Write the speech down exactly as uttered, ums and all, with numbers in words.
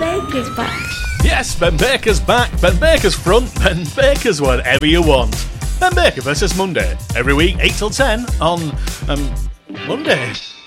Baker's back. Yes, Ben Baker's back. Ben Baker's front. Ben Baker's whatever you want. Ben Baker versus Monday. Every week, eight till ten on um, Monday.